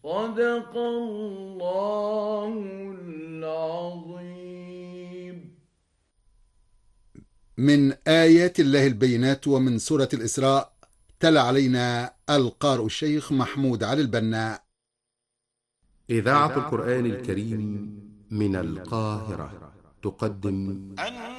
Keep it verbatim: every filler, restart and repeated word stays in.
صدق الله العظيم. من آيات الله البينات ومن سورة الإسراء. تلا علينا القارئ الشيخ محمود علي البنا. إذاعة القرآن الكريم من القاهرة تقدم